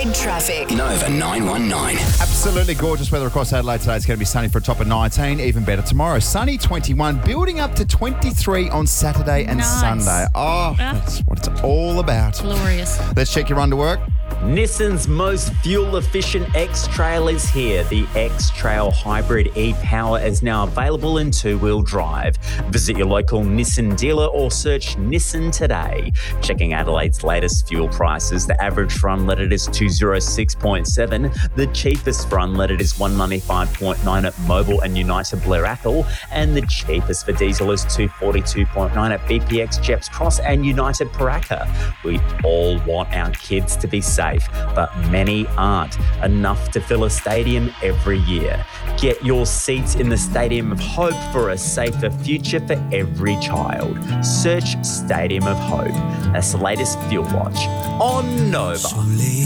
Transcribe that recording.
Adelaide traffic. Nova 919. Absolutely gorgeous weather across Adelaide today. It's going to be sunny for a top of 19, even better tomorrow. Sunny 21, building up to 23 on Saturday and Nice. Sunday. Oh, that's what it's all about. Glorious. Let's check your run to work. Nissan's most fuel-efficient X-Trail is here. The X-Trail Hybrid e-Power is now available in two-wheel drive. Visit your local Nissan dealer or search Nissan today. Checking Adelaide's latest fuel prices, the average for unleaded is 206.7. The cheapest for unleaded is 195.9 at Mobil and United Blair Athol. And the cheapest for diesel is 242.9 at BPX Jeps Cross and United Paraka. We all want our kids to be safe, but many aren't. Enough to fill a stadium every year. Get your seats in the Stadium of Hope for a safer future for every child. Search Stadium of Hope. That's the latest Fuel Watch on Nova.